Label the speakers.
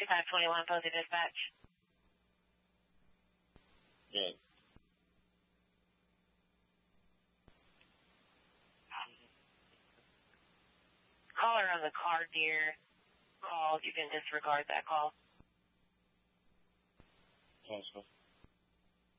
Speaker 1: 5521, Posey Dispatch.
Speaker 2: Good.
Speaker 1: Caller on the car, dear. Call. You can disregard that call.
Speaker 2: Transfer.